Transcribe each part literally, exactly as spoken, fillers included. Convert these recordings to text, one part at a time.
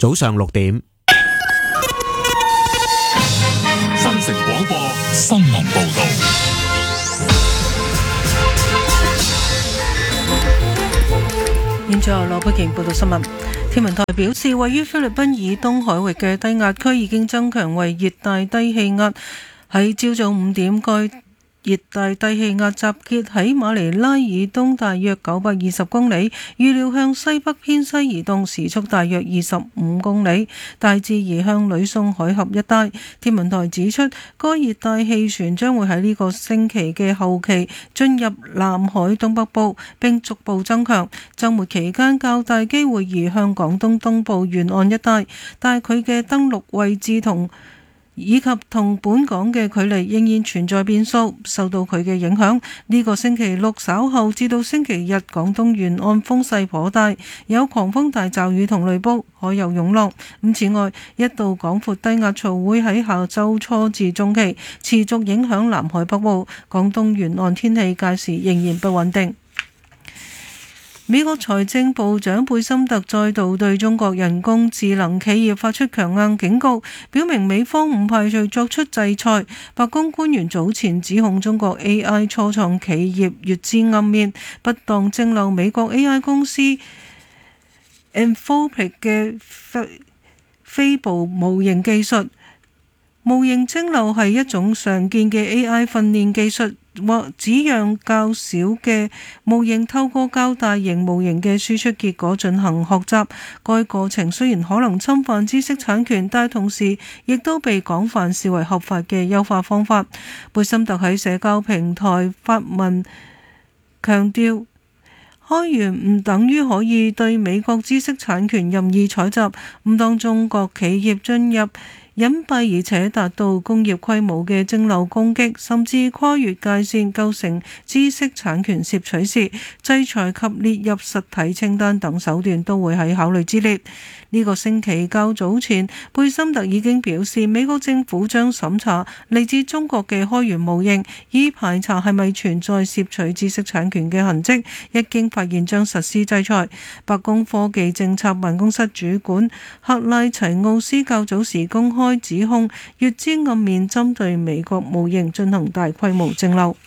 早上六點。 新城廣播新聞報道。 現在由羅佩瓊報道新聞。天文台表示，位於菲律賓以東海域嘅低壓區已經增強為熱帶低氣壓。喺朝早五點，該熱帶低氣壓集結喺馬尼拉以東大約九百二十公里，預料向西北偏西移動，時速大約二十五公里，大致移向呂宋海峽一帶。天文台指出，該熱帶氣旋將會喺呢個星期嘅後期進入南海東北部，並逐步增強。週末期間較大機會移向廣東東部沿岸一帶，但係佢嘅登陸位置同以及同本港嘅距離仍然存在變數，受到佢嘅影響，呢個星期六稍後至到星期日，廣東沿岸風勢頗大，有狂風大驟雨同雷暴，海有湧浪。咁此外，一道廣闊低壓槽會喺下週初至中期持續影響南海北部，廣東沿岸天氣屆時仍然不穩定。美國財政部長貝森特再度對中國人工智能企業發出強硬警告，表明美方唔排除作出制裁。白宮官員早前指控中國 A I 初創企業越資暗面，不當蒸餾美國 A I 公司 Anthropic 嘅非部模型技術。模型蒸餾係一種常見嘅 A I 訓練技術，或只讓較小嘅模型透過較大型模型嘅輸出結果進行學習。該過程雖然可能侵犯知識產權，但同時亦都被廣泛視為合法嘅優化方法。貝森特喺社交平台發文強調，開源唔等於可以對美國知識產權任意採集，唔當中國企業進入隱蔽而且達到工業規模嘅蒸餾攻擊，甚至跨越界線構成知識產權攝取時，制裁及列入實體清單等手段都會喺考慮之列。呢、這個星期較早前，貝森特已經表示，美國政府將審查嚟自中國嘅開源模型，以排查係咪存在攝取知識產權嘅痕跡。一經發現，將實施制裁。白宮科技政策辦公室主管克拉齊奧斯較早時公開指控越資暗面針對美國模型進行大規模蒸餾。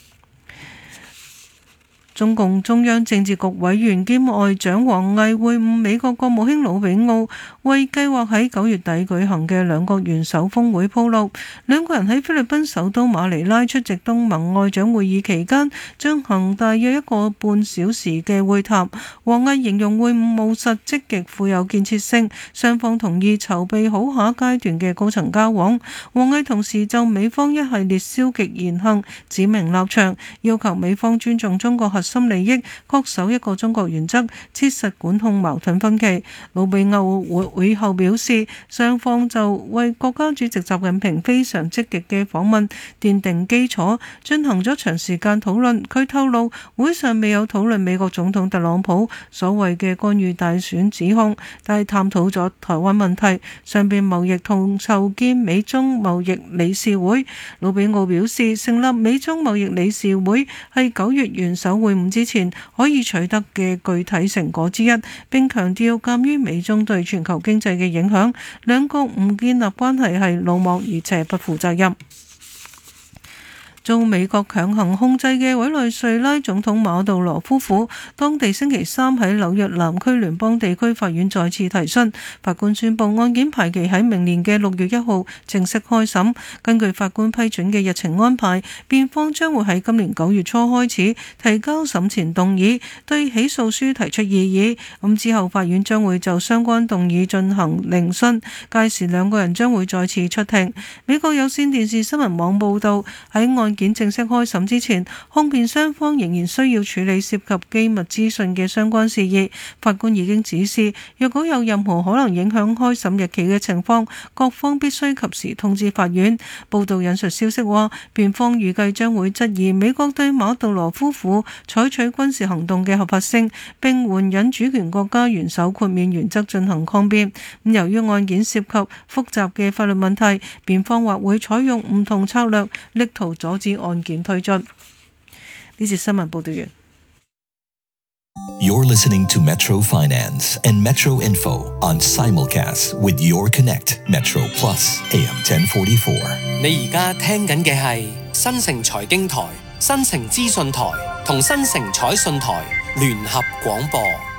中共中央政治局委員兼外長王毅會晤美國國務卿魯比奧，為計劃喺九月底舉行嘅兩國元首峰會鋪路。兩個人喺菲律賓首都馬尼拉出席東盟外長會議期間，進行大約一個半小時嘅會談。王毅形容會晤務實、積極、富有建設性，雙方同意籌備好下一階段嘅高層交往。王毅同時就美方一系列消極言行指明立場，要求美方尊重中國核心利益，恪守一個中國原則，切實管控矛盾分歧。魯比奧會會後表示，雙方就為國家主席習近平非常積極嘅訪問奠定基礎，進行咗長時間討論。佢透露，會上未有討論美國總統特朗普所謂嘅干預大選指控，但係探討咗台灣問題、雙邊貿易同籌建美中貿易理事會。魯比奧表示，成立美中貿易理事會係九月元首會晤之前可以取得嘅具體成果之一，並強調鑑於美中對全球經濟嘅影響，兩國唔建立關係係魯莽而且不負責任。遭美國強行控制嘅委內瑞拉總統馬杜羅夫婦，當地星期三喺紐約南區聯邦地區法院再次提訊，法官宣布案件排期喺明年嘅六月一號正式開審。根據法官批准嘅日程安排，辯方將會喺今年九月初開始提交審前動議，對起訴書提出異議。咁之後法院將會就相關動議進行聆訊，屆時兩個人將會再次出庭。美國有線電視新聞網報道，喺案件正式開審之前，控辯雙方仍然需要處理涉及機密資訊嘅相關事宜。法官已經指示，若果有任何可能影響開審日期嘅情況，各方必須及時通知法院。報道引述消息話，辯方預計將會質疑美國對馬杜羅夫婦採取軍事行動嘅合法性，並援引主權國家元首豁免原則進行抗辯。咁由於案件涉及複雜嘅法律問題，辯方或會採用唔同策略，力圖阻止案件推進。呢節新聞報道完。 You're listening to Metro Finance and Metro Info on simulcast with Your Connect Metro Plus A M ten forty-four。 你而家聽緊嘅係新城財經台、新城資訊台同新城彩信台聯合廣播。